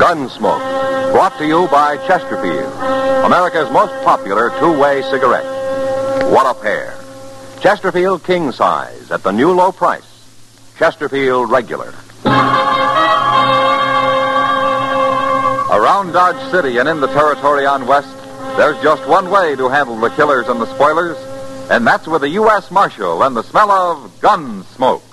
Gunsmoke, brought to you by Chesterfield, America's most popular two-way cigarette. What a pair. Chesterfield King Size at the new low price. Chesterfield Regular. Around Dodge City and in the territory on West, there's just one way to handle the killers and the spoilers, and that's with the U.S. Marshal and the smell of Gunsmoke.